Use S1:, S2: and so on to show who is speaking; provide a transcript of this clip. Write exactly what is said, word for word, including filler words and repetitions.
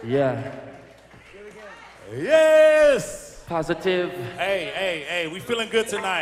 S1: Yeah.
S2: Yes!
S1: Positive.
S2: Hey, hey, hey, we feeling good tonight.